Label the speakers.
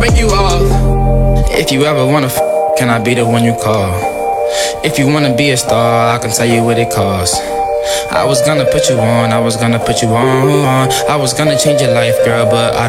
Speaker 1: break you off. If you ever wanna can I be the one you call? If you wanna be a star, I can tell you what it costs. I was gonna put you on, I was gonna put you on. I was gonna change your life, girl, but I